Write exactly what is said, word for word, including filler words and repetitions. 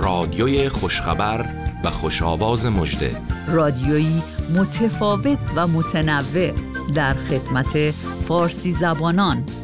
رادیوی خوشخبر و خوشاواز مژده، رادیویی متفاوت و متنوع در خدمت فارسی زبانان